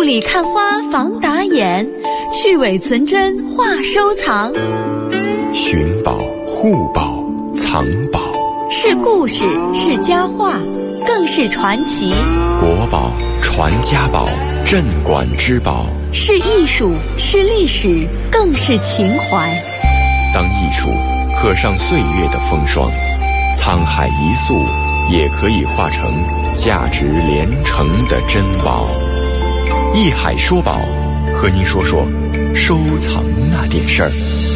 里看花防打眼，去伪存真话收藏。 寻宝、护宝、藏宝， 是故事，是佳话，更是传奇。 国宝、传家宝、镇馆之宝， 是艺术，是历史，更是情怀。 当艺术刻上岁月的风霜，沧海一粟也可以化成价值连城的珍宝。艺海说宝，和您说说收藏那点事儿。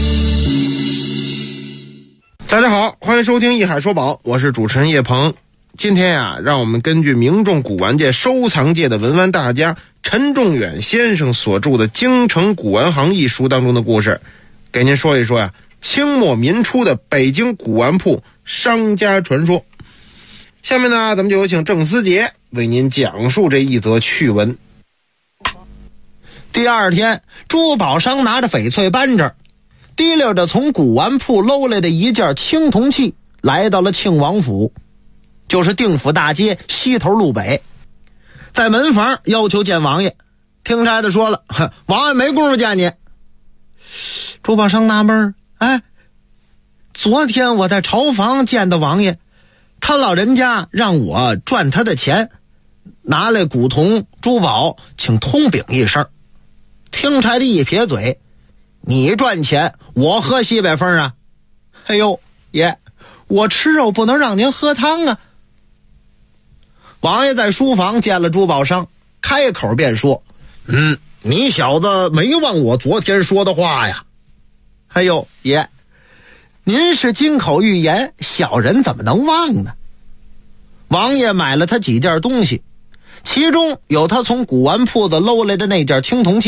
大家好，欢迎收听艺海说宝，我是主持人叶鹏。今天呀，让我们根据名众古玩界、收藏界的文玩大家陈仲远先生所著的《京城古玩行》一书当中的故事，给您说一说呀，清末民初的北京古玩铺商家传说。下面呢，咱们就有请郑思杰为您讲述这一则趣闻。 第二天，珠宝商拿着翡翠扳指，提溜着从古玩铺搂来的一件青铜器，来到了庆王府，就是定府大街西头路北。在门房要求见王爷，听差的说了，王爷没工夫见你。珠宝商纳闷，昨天我在朝房见的王爷，他老人家让我赚他的钱，拿来古铜珠宝请通禀一声。听差的一撇嘴，你赚钱我喝西北风啊。哎呦爷，我吃肉不能让您喝汤啊。王爷在书房见了珠宝商，开口便说，你小子没忘我昨天说的话呀。哎呦爷，您是金口玉言，小人怎么能忘呢？王爷买了他几件东西，其中有他从古玩铺子搂来的那件青铜器。